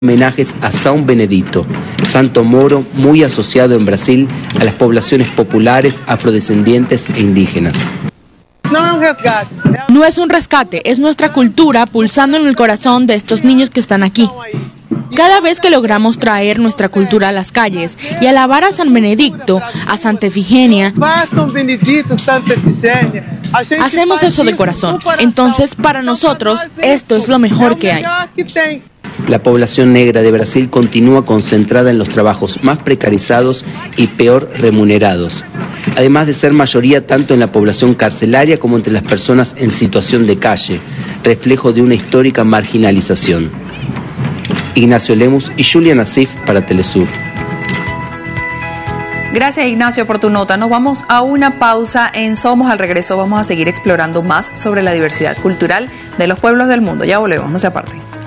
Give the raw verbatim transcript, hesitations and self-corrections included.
Homenajes a São Benedito, santo moro muy asociado en Brasil a las poblaciones populares, afrodescendientes e indígenas. No es un rescate, es nuestra cultura pulsando en el corazón de estos niños que están aquí. Cada vez que logramos traer nuestra cultura a las calles y alabar a San Benedicto, a Santa Efigenia, hacemos eso de corazón. Entonces, para nosotros, esto es lo mejor que hay. La población negra de Brasil continúa concentrada en los trabajos más precarizados y peor remunerados, además de ser mayoría tanto en la población carcelaria como entre las personas en situación de calle, reflejo de una histórica marginalización. Ignacio Lemus y Julia Nassif para Telesur. Gracias, Ignacio, por tu nota. Nos vamos a una pausa. En Somos, al regreso vamos a seguir explorando más sobre la diversidad cultural de los pueblos del mundo. Ya volvemos, no se aparten.